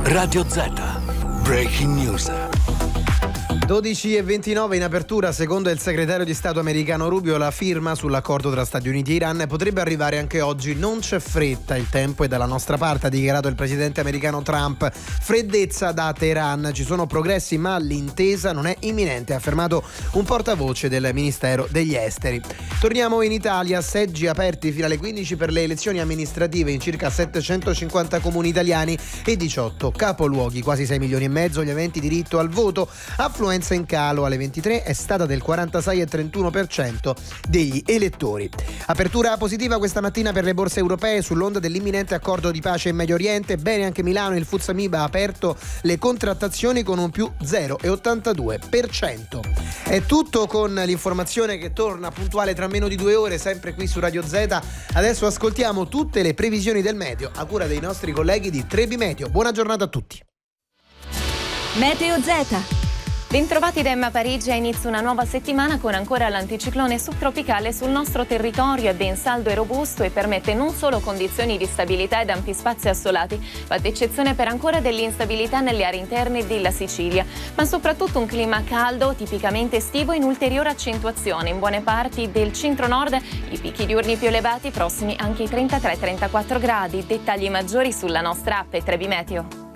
Radio Z. Breaking News. 12:29 in apertura. Secondo il segretario di Stato americano Rubio, la firma sull'accordo tra Stati Uniti e Iran potrebbe arrivare anche oggi. Non c'è fretta, il tempo è dalla nostra parte, ha dichiarato il presidente americano Trump. Freddezza da Teheran, ci sono progressi ma l'intesa non è imminente, ha affermato un portavoce del Ministero degli Esteri. Torniamo in Italia, seggi aperti fino alle 15 per le elezioni amministrative in circa 750 comuni italiani e 18 capoluoghi, quasi 6 milioni e mezzo gli aventi diritto al voto. Affluenza in calo alle 23 è stata del 46,31% degli elettori. Apertura positiva questa mattina per le borse europee sull'onda dell'imminente accordo di pace in Medio Oriente. Bene anche Milano, il FTSE MIB ha aperto le contrattazioni con un più 0,82%. È tutto con l'informazione che torna puntuale tra meno di 2 ore, sempre qui su Radio Z. Adesso ascoltiamo tutte le previsioni del meteo a cura dei nostri colleghi di Trebi Meteo. Buona giornata a tutti. Meteo Z. Bentrovati da Emma Parigi, a inizio una nuova settimana con ancora l'anticiclone subtropicale sul nostro territorio. È ben saldo e robusto e permette non solo condizioni di stabilità ed ampi spazi assolati, fatta eccezione per ancora dell'instabilità nelle aree interne della Sicilia, ma soprattutto un clima caldo, tipicamente estivo, in ulteriore accentuazione in buone parti del centro-nord, i picchi diurni più elevati prossimi anche ai 33-34 gradi. Dettagli maggiori sulla nostra app Trebi Meteo.